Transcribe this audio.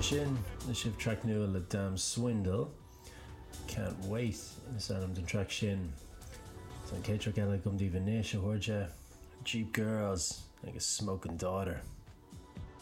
sin na sibh track nua le Damn Swindle. Can't wait is anam den track sin. San céitreach eile gom dí bhanéis a thuirde Jeep Girls agus Smoking Daughter.